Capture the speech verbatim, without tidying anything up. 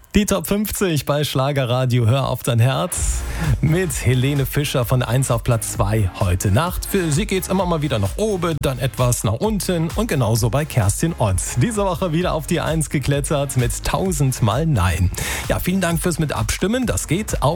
Die Top fünfzig bei Schlagerradio Hör auf dein Herz mit Helene Fischer von eins auf Platz zwei heute Nacht. Für sie geht's immer mal wieder nach oben, dann etwas nach unten und genauso bei Kerstin Ott. Diese Woche wieder auf die eins geklettert mit tausend Mal Nein. Ja, vielen Dank fürs mit Abstimmen. Das geht auf